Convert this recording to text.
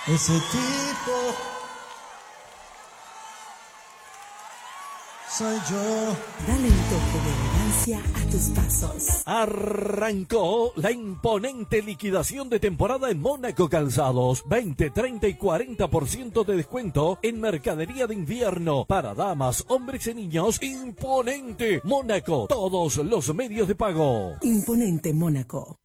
Ese tipo soy yo. Dale un toque de elegancia a tus pasos. Arrancó la imponente liquidación de temporada en Mónaco Calzados. 20, 30 y 40% de descuento en mercadería de invierno para damas, hombres y niños. Imponente Mónaco, todos los medios de pago. Imponente Mónaco.